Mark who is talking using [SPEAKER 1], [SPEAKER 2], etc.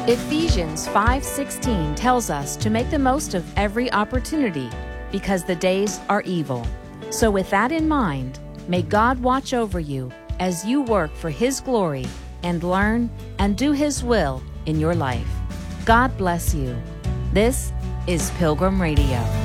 [SPEAKER 1] Ephesians 5:16 tells us to make the most of every opportunity because the days are evil. So with that in mind, may God watch over you as you work for His glory and learn and do His will in your life. God bless you. This is Pilgrim Radio.